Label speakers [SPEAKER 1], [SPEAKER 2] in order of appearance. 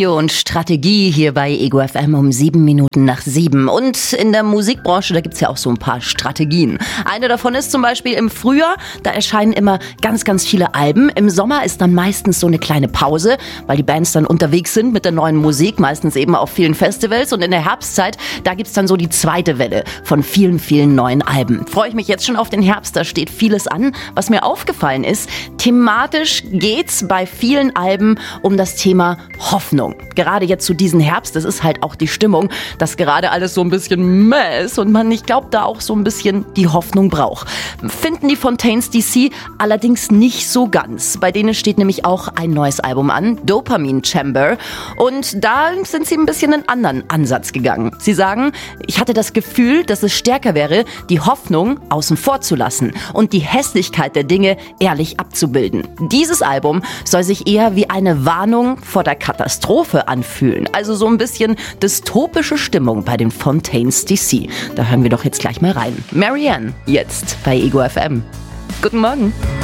[SPEAKER 1] Romeo und Strategie hier bei Ego FM um 7 Minuten nach 7. Und in der Musikbranche, da gibt's ja auch so ein paar Strategien. Eine davon ist zum Beispiel im Frühjahr, da erscheinen immer ganz, ganz viele Alben. Im Sommer ist dann meistens so eine kleine Pause, weil die Bands dann unterwegs sind mit der neuen Musik, meistens eben auf vielen Festivals. Und in der Herbstzeit, da gibt's dann so die zweite Welle von vielen, vielen neuen Alben. Freue ich mich jetzt schon auf den Herbst, da steht vieles an. Was mir aufgefallen ist, thematisch geht's bei vielen Alben um das Thema Hoffnung. Gerade jetzt zu diesem Herbst, das ist halt auch die Stimmung, dass gerade alles so ein bisschen meh ist und man, ich glaube, da auch so ein bisschen die Hoffnung braucht. Finden die Fontaines DC allerdings nicht so ganz. Bei denen steht nämlich auch ein neues Album an, Dopamine Chamber. Und da sind sie ein bisschen einen anderen Ansatz gegangen. Sie sagen, ich hatte das Gefühl, dass es stärker wäre, die Hoffnung außen vor zu lassen und die Hässlichkeit der Dinge ehrlich abzubilden. Dieses Album soll sich eher wie eine Warnung vor der Katastrophe anfühlen. Also so ein bisschen dystopische Stimmung bei den Fontaines DC. Da hören wir doch jetzt gleich mal rein. Marianne, jetzt bei Ego FM. Guten Morgen.